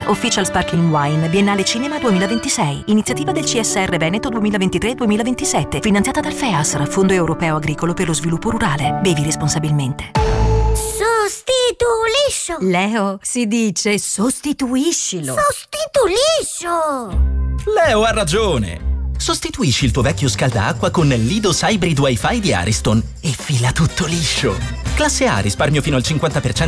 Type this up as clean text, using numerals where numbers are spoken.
Official Sparkling Wine, Biennale Cinema 2026. Iniziativa del CSR Veneto 2023-2027. Finanziata dal FEASR, Fondo Europeo Agricolo per lo Sviluppo Rurale. Bevi responsabilmente. Sostituiscio! Leo, si dice sostituiscilo. Sostituiscio! Leo ha ragione! Sostituisci il tuo vecchio scaldaacqua con l'Idos Hybrid Wi-Fi di Ariston e fila tutto liscio. Classe A, risparmio fino al 50%